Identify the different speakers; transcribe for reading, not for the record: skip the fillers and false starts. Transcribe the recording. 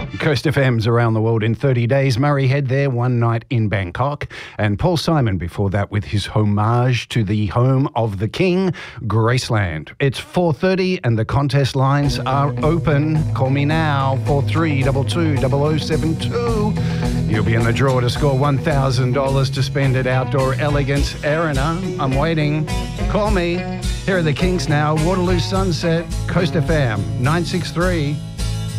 Speaker 1: Coast FM's Around the World in 30 Days. Murray Head there, one night in Bangkok. And Paul Simon before that with his homage to the home of the king, Graceland. It's 4:30 and the contest lines are open. Call me now, 43220072. You'll be in the draw to score $1,000 to spend at Outdoor Elegance Erina. I'm waiting. Call me. Here are the Kings now. Waterloo Sunset, Coast FM 963.